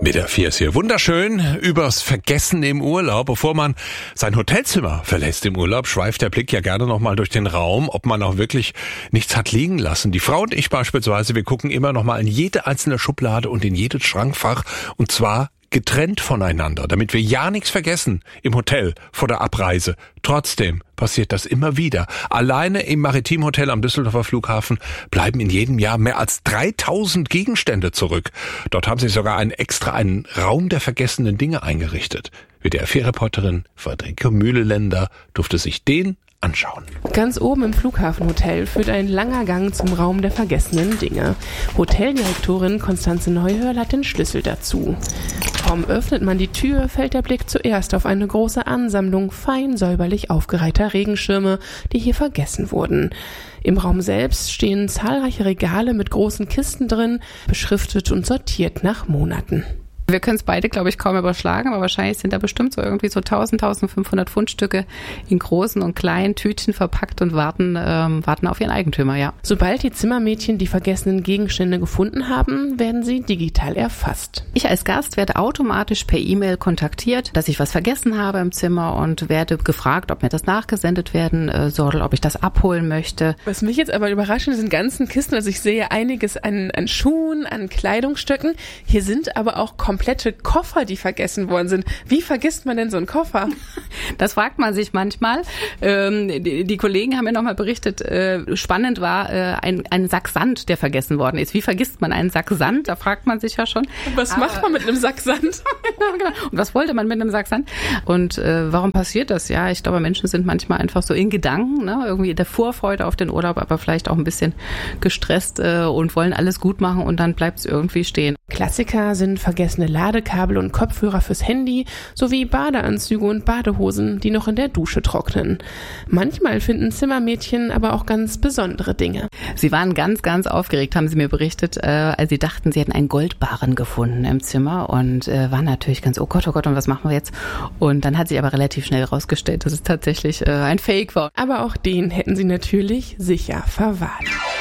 Mit der 4 ist hier wunderschön übers Vergessen im Urlaub. Bevor man sein Hotelzimmer verlässt im Urlaub, schweift der Blick ja gerne nochmal durch den Raum, ob man auch wirklich nichts hat liegen lassen. Die Frau und ich beispielsweise, wir gucken immer nochmal in jede einzelne Schublade und in jedes Schrankfach, und zwar getrennt voneinander, damit wir ja nichts vergessen im Hotel vor der Abreise. Trotzdem passiert das immer wieder. Alleine im Maritim-Hotel am Düsseldorfer Flughafen bleiben in jedem Jahr mehr als 3000 Gegenstände zurück. Dort haben sie sogar einen Raum der vergessenen Dinge eingerichtet. WDR-4-Reporterin Friederike Mühleländer durfte sich den anschauen. Ganz oben im Flughafenhotel führt ein langer Gang zum Raum der vergessenen Dinge. Hoteldirektorin Konstanze Neuhörl hat den Schlüssel dazu. Kaum öffnet man die Tür, fällt der Blick zuerst auf eine große Ansammlung fein säuberlich aufgereihter Regenschirme, die hier vergessen wurden. Im Raum selbst stehen zahlreiche Regale mit großen Kisten drin, beschriftet und sortiert nach Monaten. Wir können es beide, glaube ich, kaum überschlagen, aber wahrscheinlich sind da bestimmt so irgendwie so 1500 Fundstücke in großen und kleinen Tütchen verpackt und warten auf ihren Eigentümer, ja. Sobald die Zimmermädchen die vergessenen Gegenstände gefunden haben, werden sie digital erfasst. Ich als Gast werde automatisch per E-Mail kontaktiert, dass ich was vergessen habe im Zimmer, und werde gefragt, ob mir das nachgesendet werden soll, ob ich das abholen möchte. Was mich jetzt aber überrascht in diesen ganzen Kisten, also ich sehe einiges an Schuhen, an Kleidungsstücken. Hier sind aber auch komplette Koffer, die vergessen worden sind. Wie vergisst man denn so einen Koffer? Das fragt man sich manchmal. Die Kollegen haben mir nochmal berichtet, spannend war ein Sack Sand, der vergessen worden ist. Wie vergisst man einen Sack Sand? Da fragt man sich ja schon. Und was macht man mit einem Sack Sand? Und was wollte man mit einem Sack Sand? Und warum passiert das? Ja, ich glaube, Menschen sind manchmal einfach so in Gedanken, ne? Irgendwie in der Vorfreude auf den Urlaub, aber vielleicht auch ein bisschen gestresst und wollen alles gut machen, und dann bleibt es irgendwie stehen. Klassiker sind vergessene Ladekabel und Kopfhörer fürs Handy sowie Badeanzüge und Badehosen, die noch in der Dusche trocknen. Manchmal finden Zimmermädchen aber auch ganz besondere Dinge. Sie waren ganz, ganz aufgeregt, haben sie mir berichtet, als sie dachten, sie hätten einen Goldbarren gefunden im Zimmer, und waren natürlich ganz, oh Gott, und was machen wir jetzt? Und dann hat sich aber relativ schnell herausgestellt, dass es tatsächlich ein Fake war. Aber auch den hätten sie natürlich sicher verwahrt.